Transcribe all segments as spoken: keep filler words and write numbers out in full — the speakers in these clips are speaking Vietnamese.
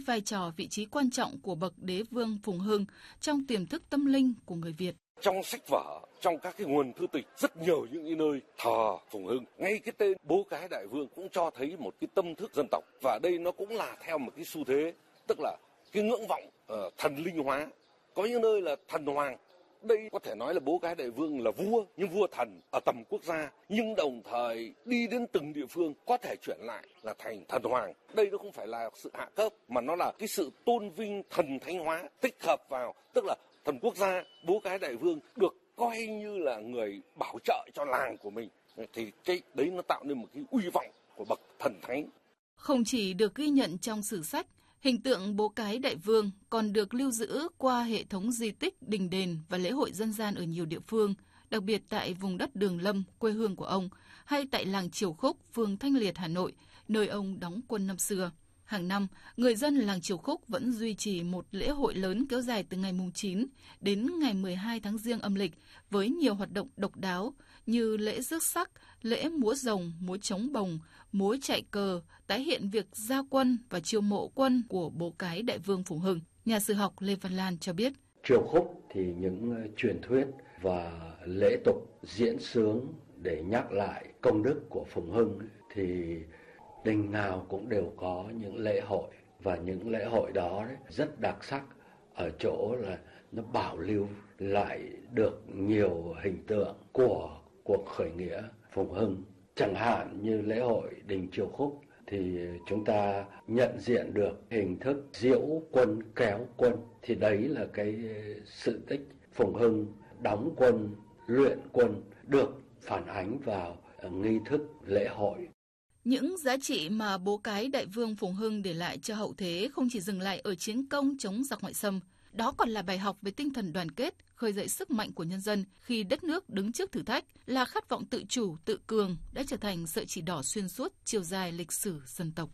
vai trò vị trí quan trọng của bậc đế vương Phùng Hưng trong tiềm thức tâm linh của người Việt. Trong sách vở, trong các cái nguồn thư tịch, rất nhiều những cái nơi thờ Phùng Hưng. Ngay cái tên Bố Cái Đại Vương cũng cho thấy một cái tâm thức dân tộc. Và đây nó cũng là theo một cái xu thế, tức là cái ngưỡng vọng uh, thần linh hóa. Có những nơi là thần hoàng. Đây có thể nói là Bố Cái Đại Vương là vua, nhưng vua thần ở tầm quốc gia. Nhưng đồng thời đi đến từng địa phương có thể chuyển lại là thành thần hoàng. Đây nó không phải là sự hạ cấp, mà nó là cái sự tôn vinh thần thánh hóa, tích hợp vào. Tức là thần quốc gia, Bố Cái Đại Vương được coi như là người bảo trợ cho làng của mình. Thì cái đấy nó tạo nên một cái uy vọng của bậc thần thánh. Không chỉ được ghi nhận trong sử sách, hình tượng Bố Cái Đại Vương còn được lưu giữ qua hệ thống di tích, đình đền và lễ hội dân gian ở nhiều địa phương, đặc biệt tại vùng đất Đường Lâm, quê hương của ông, hay tại làng Triều Khúc, phường Thanh Liệt, Hà Nội, nơi ông đóng quân năm xưa. Hàng năm, người dân làng Triều Khúc vẫn duy trì một lễ hội lớn kéo dài từ ngày chín đến ngày mười hai tháng Giêng âm lịch với nhiều hoạt động độc đáo như lễ rước sắc, lễ múa rồng, múa trống bồng, múa chạy cờ, tái hiện việc ra quân và chiêu mộ quân của Bố Cái Đại Vương Phùng Hưng. Nhà sử học Lê Văn Lan cho biết. Triều Khúc thì những truyền thuyết và lễ tục diễn xướng để nhắc lại công đức của Phùng Hưng thì đình nào cũng đều có những lễ hội, và những lễ hội đó đấy, rất đặc sắc ở chỗ là nó bảo lưu lại được nhiều hình tượng của cuộc khởi nghĩa Phùng Hưng. Chẳng hạn như lễ hội đình Triều Khúc thì chúng ta nhận diện được hình thức diễu quân kéo quân, thì đấy là cái sự tích Phùng Hưng đóng quân, luyện quân được phản ánh vào nghi thức lễ hội. Những giá trị mà Bố Cái Đại Vương Phùng Hưng để lại cho hậu thế không chỉ dừng lại ở chiến công chống giặc ngoại xâm, đó còn là bài học về tinh thần đoàn kết, khơi dậy sức mạnh của nhân dân khi đất nước đứng trước thử thách, là khát vọng tự chủ, tự cường đã trở thành sợi chỉ đỏ xuyên suốt chiều dài lịch sử dân tộc.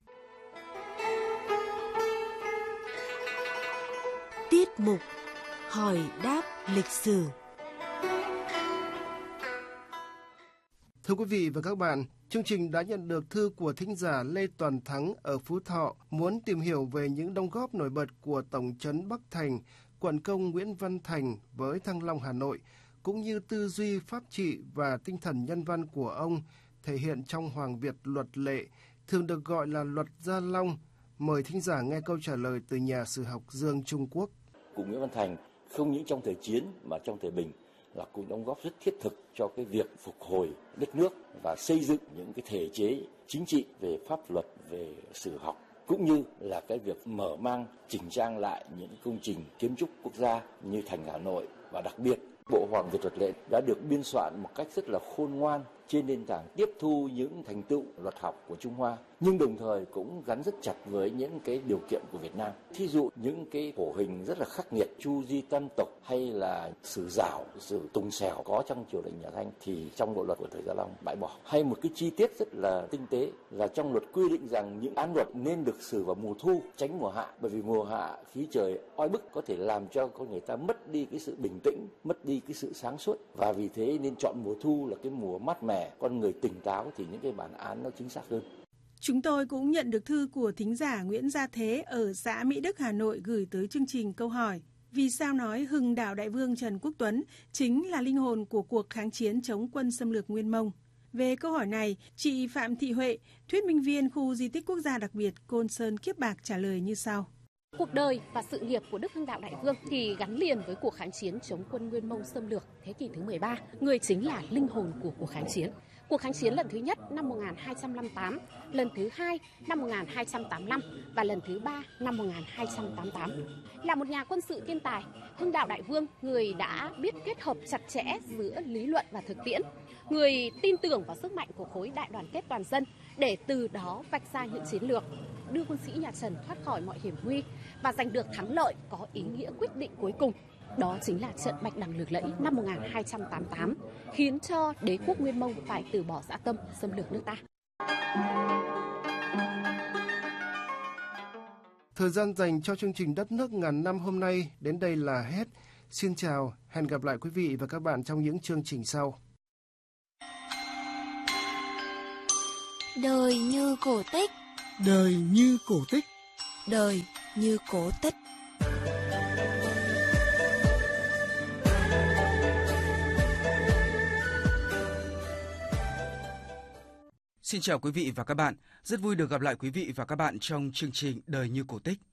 Tiết mục Hỏi đáp lịch sử. Thưa quý vị và các bạn, chương trình đã nhận được thư của thính giả Lê Toàn Thắng ở Phú Thọ muốn tìm hiểu về những đóng góp nổi bật của Tổng trấn Bắc Thành, quận công Nguyễn Văn Thành với Thăng Long, Hà Nội, cũng như tư duy pháp trị và tinh thần nhân văn của ông thể hiện trong Hoàng Việt Luật Lệ, thường được gọi là Luật Gia Long. Mời thính giả nghe câu trả lời từ nhà sử học Dương Trung Quốc. Cụ Nguyễn Văn Thành không những trong thời chiến mà trong thời bình là cũng đóng góp rất thiết thực cho cái việc phục hồi đất nước và xây dựng những cái thể chế chính trị về pháp luật, về sử học, cũng như là cái việc mở mang chỉnh trang lại những công trình kiến trúc quốc gia như thành Hà Nội. Và đặc biệt, Bộ Hoàng Việt Luật Lệ đã được biên soạn một cách rất là khôn ngoan trên nền tảng tiếp thu những thành tựu luật học của Trung Hoa, nhưng đồng thời cũng gắn rất chặt với những cái điều kiện của Việt Nam. Thí dụ những cái khổ hình rất là khắc nghiệt, chu di tam tộc hay là sử giảo, sử tùng xẻo có trong triều đình nhà Thanh thì trong bộ luật của thời Gia Long bãi bỏ. Hay một cái chi tiết rất là tinh tế là trong luật quy định rằng những án luật nên được xử vào mùa thu, tránh mùa hạ, bởi vì mùa hạ khí trời oi bức có thể làm cho con người ta mất đi cái sự bình tĩnh, mất đi cái sự sáng suốt, và vì thế nên chọn mùa thu là cái mùa mát mẻ, con người tỉnh táo thì những cái bản án nó chính xác hơn. Chúng tôi cũng nhận được thư của thính giả Nguyễn Gia Thế ở xã Mỹ Đức, Hà Nội gửi tới chương trình câu hỏi: vì sao nói Hưng Đạo Đại Vương Trần Quốc Tuấn chính là linh hồn của cuộc kháng chiến chống quân xâm lược Nguyên Mông? Về câu hỏi này, chị Phạm Thị Huệ, thuyết minh viên khu di tích quốc gia đặc biệt Côn Sơn Kiếp Bạc trả lời như sau. Cuộc đời và sự nghiệp của Đức Hưng Đạo Đại Vương thì gắn liền với cuộc kháng chiến chống quân Nguyên Mông xâm lược thế kỷ thứ mười ba. Người chính là linh hồn của cuộc kháng chiến. Cuộc kháng chiến lần thứ nhất năm một nghìn hai trăm năm mươi tám, lần thứ hai năm một nghìn hai trăm tám mươi lăm và lần thứ ba năm một nghìn hai trăm tám mươi tám. Là một nhà quân sự thiên tài, Hưng Đạo Đại Vương, người đã biết kết hợp chặt chẽ giữa lý luận và thực tiễn, người tin tưởng vào sức mạnh của khối đại đoàn kết toàn dân để từ đó vạch ra những chiến lược đưa quân sĩ nhà Trần thoát khỏi mọi hiểm nguy và giành được thắng lợi có ý nghĩa quyết định cuối cùng. Đó chính là trận Bạch Đằng lừng lẫy năm một nghìn hai trăm tám mươi tám, khiến cho đế quốc Nguyên Mông phải từ bỏ dã tâm xâm lược nước ta. Thời gian dành cho chương trình Đất nước ngàn năm hôm nay đến đây là hết. Xin chào, hẹn gặp lại quý vị và các bạn trong những chương trình sau. Đời như cổ tích. Đời như cổ tích. đời như cổ tích. Xin chào quý vị và các bạn, rất vui được gặp lại quý vị và các bạn trong chương trình Đời như cổ tích.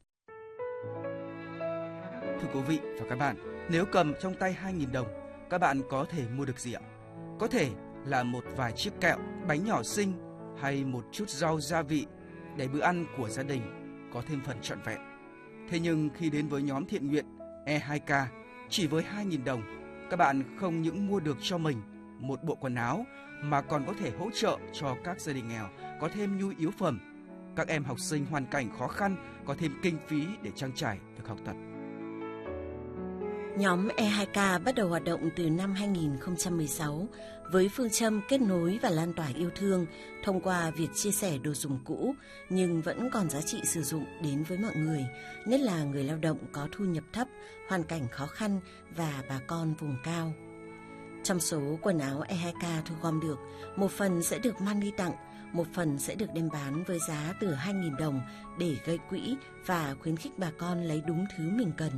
Thưa quý vị và các bạn, nếu cầm trong tay hai nghìn đồng, các bạn có thể mua được gì ạ? Có thể là một vài chiếc kẹo, bánh nhỏ xinh hay một chút rau gia vị để bữa ăn của gia đình có thêm phần trọn vẹn. Thế nhưng khi đến với nhóm thiện nguyện E hai K, chỉ với hai nghìn đồng, các bạn không những mua được cho mình một bộ quần áo mà còn có thể hỗ trợ cho các gia đình nghèo có thêm nhu yếu phẩm, các em học sinh hoàn cảnh khó khăn có thêm kinh phí để trang trải việc học tập. Nhóm E hai K bắt đầu hoạt động từ năm hai nghìn không trăm mười sáu với phương châm kết nối và lan tỏa yêu thương thông qua việc chia sẻ đồ dùng cũ nhưng vẫn còn giá trị sử dụng đến với mọi người, nhất là người lao động có thu nhập thấp, hoàn cảnh khó khăn và bà con vùng cao. Trong số quần áo E hai K thu gom được, một phần sẽ được mang đi tặng, một phần sẽ được đem bán với giá từ hai nghìn đồng để gây quỹ và khuyến khích bà con lấy đúng thứ mình cần.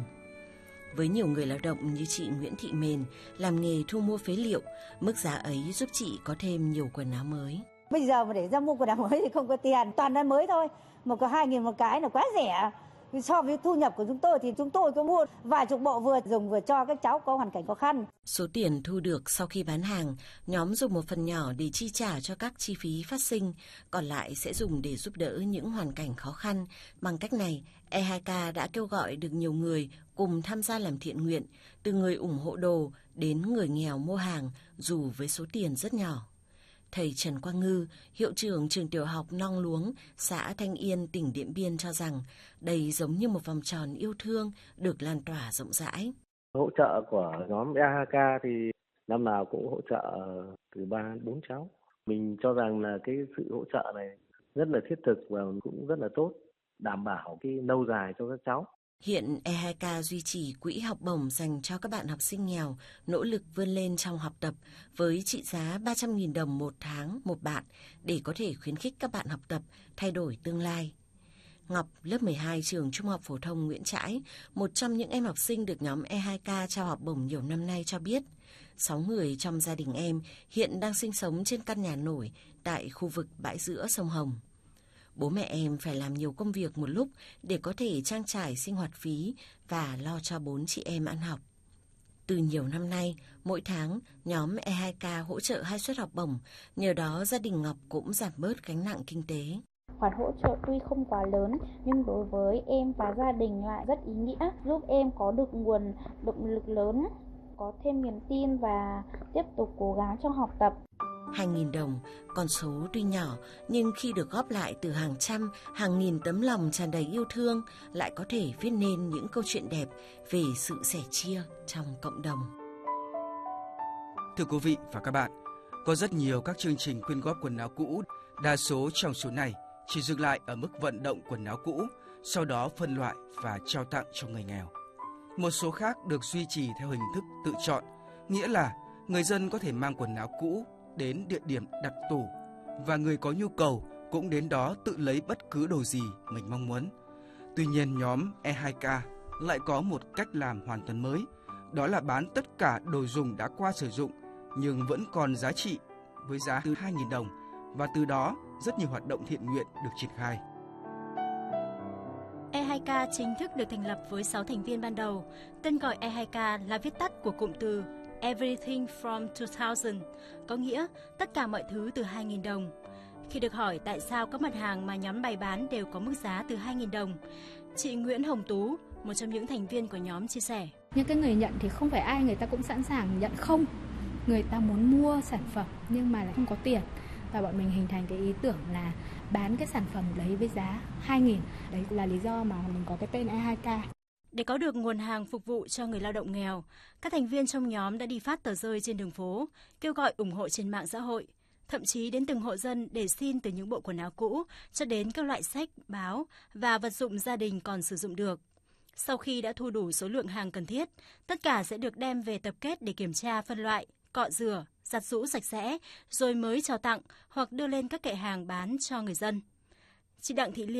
Với nhiều người lao động như chị Nguyễn Thị Mền làm nghề thu mua phế liệu, mức giá ấy giúp chị có thêm nhiều quần áo mới. Bây giờ mà để ra mua quần áo mới thì không có tiền, toàn là mới thôi, mà có hai nghìn một cái là quá rẻ. So với thu nhập của chúng tôi thì chúng tôi có mua vài chục bộ vừa dùng vừa cho các cháu có hoàn cảnh khó khăn. Số tiền thu được sau khi bán hàng, nhóm dùng một phần nhỏ để chi trả cho các chi phí phát sinh, còn lại sẽ dùng để giúp đỡ những hoàn cảnh khó khăn. Bằng cách này, E hai K đã kêu gọi được nhiều người cùng tham gia làm thiện nguyện, từ người ủng hộ đồ đến người nghèo mua hàng dù với số tiền rất nhỏ. Thầy Trần Quang Ngư, hiệu trưởng trường tiểu học Nong Luống, xã Thanh Yên, tỉnh Điện Biên cho rằng đây giống như một vòng tròn yêu thương được lan tỏa rộng rãi. Hỗ trợ của nhóm E hai K thì năm nào cũng hỗ trợ từ ba đến bốn cháu. Mình cho rằng là cái sự hỗ trợ này rất là thiết thực và cũng rất là tốt, đảm bảo cái lâu dài cho các cháu. Hiện E hai K duy trì quỹ học bổng dành cho các bạn học sinh nghèo nỗ lực vươn lên trong học tập với trị giá ba trăm nghìn đồng một tháng một bạn để có thể khuyến khích các bạn học tập, thay đổi tương lai. Ngọc, lớp mười hai trường Trung học phổ thông Nguyễn Trãi, một trong những em học sinh được nhóm E hai K trao học bổng nhiều năm nay cho biết, sáu người trong gia đình em hiện đang sinh sống trên căn nhà nổi tại khu vực bãi giữa sông Hồng. Bố mẹ em phải làm nhiều công việc một lúc để có thể trang trải sinh hoạt phí và lo cho bốn chị em ăn học. Từ nhiều năm nay, mỗi tháng, nhóm E hai K hỗ trợ hai suất học bổng, nhờ đó gia đình Ngọc cũng giảm bớt gánh nặng kinh tế. Khoản hỗ trợ tuy không quá lớn, nhưng đối với em và gia đình lại rất ý nghĩa, giúp em có được nguồn động lực lớn, có thêm niềm tin và tiếp tục cố gắng trong học tập. hai nghìn đồng, con số tuy nhỏ nhưng khi được góp lại từ hàng trăm, hàng nghìn tấm lòng tràn đầy yêu thương lại có thể viết nên những câu chuyện đẹp về sự sẻ chia trong cộng đồng. Thưa quý vị và các bạn, có rất nhiều các chương trình quyên góp quần áo cũ, đa số trong số này chỉ dừng lại ở mức vận động quần áo cũ, sau đó phân loại và trao tặng cho người nghèo. Một số khác được duy trì theo hình thức tự chọn, nghĩa là người dân có thể mang quần áo cũ đến địa điểm đặt tủ và người có nhu cầu cũng đến đó tự lấy bất cứ đồ gì mình mong muốn. Tuy nhiên, nhóm E hai K lại có một cách làm hoàn toàn mới, đó là bán tất cả đồ dùng đã qua sử dụng nhưng vẫn còn giá trị với giá từ hai nghìn đồng, và từ đó rất nhiều hoạt động thiện nguyện được triển khai. E hai K chính thức được thành lập với sáu thành viên ban đầu. Tên gọi E hai K là viết tắt của cụm từ Everything from two thousand, có nghĩa tất cả mọi thứ từ hai nghìn đồng. Khi được hỏi tại sao các mặt hàng mà nhóm bày bán đều có mức giá từ hai nghìn đồng, chị Nguyễn Hồng Tú, một trong những thành viên của nhóm chia sẻ. Những cái người nhận thì không phải ai người ta cũng sẵn sàng nhận không. Người ta muốn mua sản phẩm nhưng mà lại không có tiền. Và bọn mình hình thành cái ý tưởng là bán cái sản phẩm đấy với giá hai nghìn. Đấy là lý do mà mình có cái tên E hai K. Để có được nguồn hàng phục vụ cho người lao động nghèo, các thành viên trong nhóm đã đi phát tờ rơi trên đường phố, kêu gọi ủng hộ trên mạng xã hội, thậm chí đến từng hộ dân để xin từ những bộ quần áo cũ cho đến các loại sách, báo và vật dụng gia đình còn sử dụng được. Sau khi đã thu đủ số lượng hàng cần thiết, tất cả sẽ được đem về tập kết để kiểm tra, phân loại, cọ rửa, giặt giũ sạch sẽ, rồi mới trao tặng hoặc đưa lên các kệ hàng bán cho người dân. Chị Đặng Thị Liên,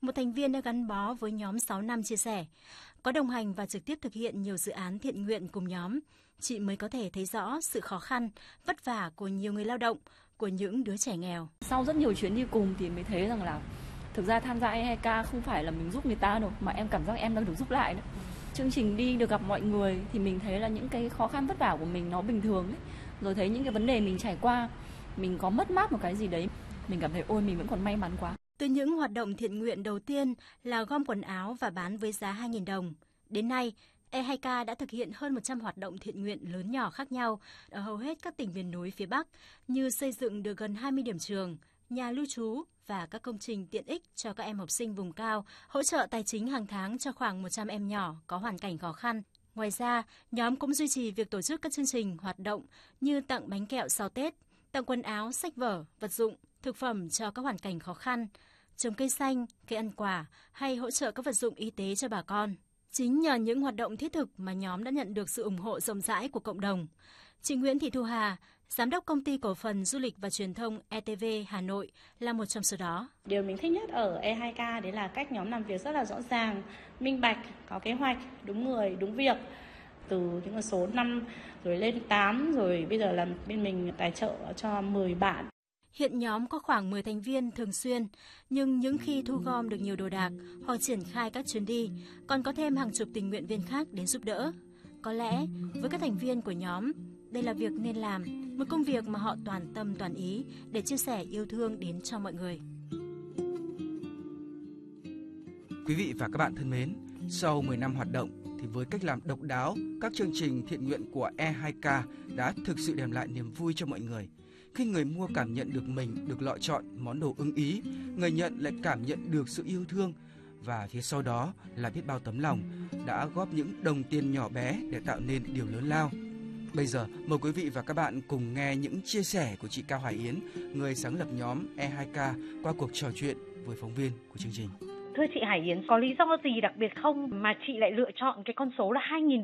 một thành viên đã gắn bó với nhóm sáu năm chia sẻ. Có đồng hành và trực tiếp thực hiện nhiều dự án thiện nguyện cùng nhóm, chị mới có thể thấy rõ sự khó khăn, vất vả của nhiều người lao động, của những đứa trẻ nghèo. Sau rất nhiều chuyến đi cùng thì mới thấy rằng là thực ra tham gia e hai ca không phải là mình giúp người ta đâu, mà em cảm giác em đang được giúp lại đấy. Chương trình đi được gặp mọi người thì mình thấy là những cái khó khăn vất vả của mình nó bình thường ấy. Rồi thấy những cái vấn đề mình trải qua, mình có mất mát một cái gì đấy, mình cảm thấy ôi mình vẫn còn may mắn quá. Từ những hoạt động thiện nguyện đầu tiên là gom quần áo và bán với giá hai nghìn đồng, đến nay e hai ca đã thực hiện hơn một trăm hoạt động thiện nguyện lớn nhỏ khác nhau ở hầu hết các tỉnh miền núi phía Bắc, như xây dựng được gần hai mươi điểm trường, nhà lưu trú và các công trình tiện ích cho các em học sinh vùng cao, hỗ trợ tài chính hàng tháng cho khoảng một trăm em nhỏ có hoàn cảnh khó khăn. Ngoài ra, nhóm cũng duy trì việc tổ chức các chương trình hoạt động như tặng bánh kẹo sau Tết, tặng quần áo, sách vở, vật dụng, thực phẩm cho các hoàn cảnh khó khăn, trồng cây xanh, cây ăn quả hay hỗ trợ các vật dụng y tế cho bà con. Chính nhờ những hoạt động thiết thực mà nhóm đã nhận được sự ủng hộ rộng rãi của cộng đồng. Chị Nguyễn Thị Thu Hà, Giám đốc Công ty Cổ phần Du lịch và Truyền thông e tê vê Hà Nội là một trong số đó. Điều mình thích nhất ở e hai ca đấy là cách nhóm làm việc rất là rõ ràng, minh bạch, có kế hoạch, đúng người, đúng việc. Từ những con số năm rồi lên tám, rồi bây giờ là bên mình tài trợ cho mười bạn. Hiện nhóm có khoảng mười thành viên thường xuyên, nhưng những khi thu gom được nhiều đồ đạc hoặc triển khai các chuyến đi, còn có thêm hàng chục tình nguyện viên khác đến giúp đỡ. Có lẽ, với các thành viên của nhóm, đây là việc nên làm, một công việc mà họ toàn tâm toàn ý để chia sẻ yêu thương đến cho mọi người. Quý vị và các bạn thân mến, sau mười năm hoạt động thì với cách làm độc đáo, các chương trình thiện nguyện của e hai ca đã thực sự đem lại niềm vui cho mọi người. Khi người mua cảm nhận được mình được lựa chọn món đồ ưng ý, người nhận lại cảm nhận được sự yêu thương và phía sau đó là biết bao tấm lòng đã góp những đồng tiền nhỏ bé để tạo nên điều lớn lao. Bây giờ mời quý vị và các bạn cùng nghe những chia sẻ của chị Cao Hải Yến, người sáng lập nhóm e hai ca qua cuộc trò chuyện với phóng viên của chương trình. Thưa chị Hải Yến, có lý do gì đặc biệt không mà chị lại lựa chọn cái con số là hai nghìn